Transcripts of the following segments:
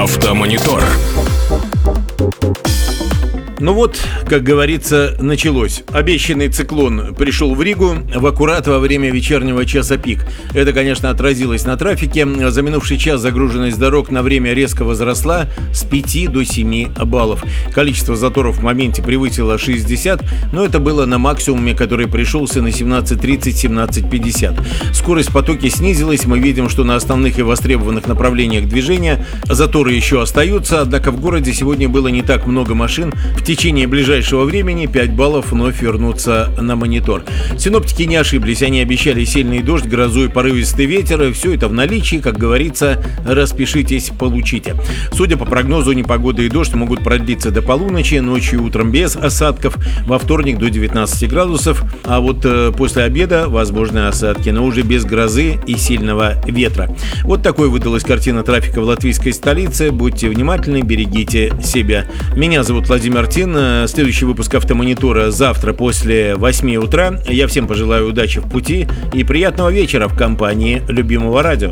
Автомонитор. Ну вот, как говорится, началось. Обещанный циклон пришел в Ригу в аккурат во время вечернего часа пик. Это, конечно, отразилось на трафике. За минувший час загруженность дорог на время резко возросла с 5 до 7 баллов. Количество заторов в моменте превысило 60, но это было на максимуме, который пришелся на 17:30-17:50. Скорость в потоке снизилась. Мы видим, что на основных и востребованных направлениях движения заторы еще остаются, однако в городе сегодня было не так много машин. В течение ближайшего времени 5 баллов вновь вернутся на монитор. Синоптики не ошиблись, они обещали сильный дождь, грозу и порывистый ветер. Все это в наличии, как говорится, распишитесь, получите. Судя по прогнозу, непогода и дождь могут продлиться до полуночи, ночью и утром без осадков, во вторник до 19 градусов, а вот после обеда возможны осадки, но уже без грозы и сильного ветра. Вот такой выдалась картина трафика в латвийской столице. Будьте внимательны, берегите себя. Меня зовут Владимир Тин. Следующий выпуск Автомонитора завтра после 8 утра. Я всем пожелаю удачи в пути и приятного вечера в компании любимого радио.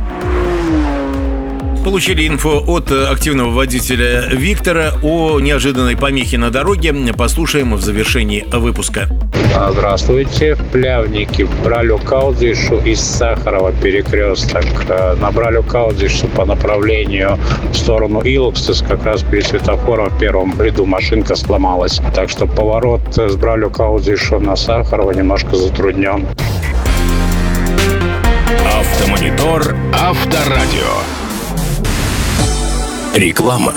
Получили инфо от активного водителя Виктора о неожиданной помехе на дороге. Послушаем в завершении выпуска. Здравствуйте. В Плявнике Бралю Калдишу из Сахарова перекресток. На Бралю Калдишу по направлению в сторону Илуксис как раз перед светофором в первом ряду машинка сломалась. Так что поворот с Бралю Калдишу на Сахарова немножко затруднен. Автомонитор Авторадио. Реклама.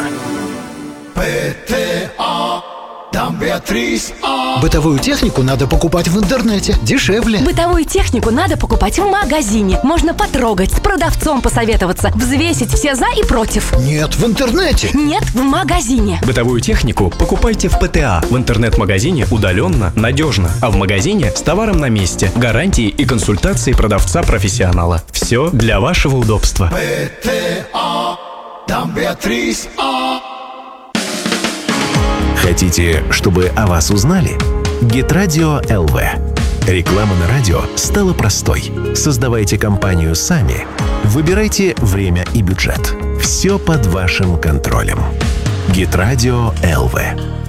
Бытовую технику надо покупать в интернете. Дешевле. Бытовую технику надо покупать в магазине. Можно потрогать, с продавцом посоветоваться, взвесить все за и против. Нет, в интернете. Нет, в магазине. Бытовую технику покупайте в ПТА. В интернет-магазине удаленно, надежно. А в магазине с товаром на месте. Гарантии и консультации продавца-профессионала. Все для вашего удобства. Хотите, чтобы о вас узнали? Гитрадио ЛВ. Реклама на радио стала простой. Создавайте компанию сами. Выбирайте время и бюджет. Все под вашим контролем. Гитрадио ЛВ.